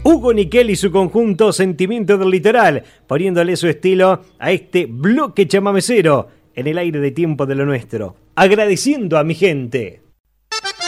Hugo Niquel y su conjunto Sentimiento del Litoral, poniéndole su estilo a este bloque chamamecero en el aire de Tiempo de lo Nuestro. Agradeciendo a mi gente.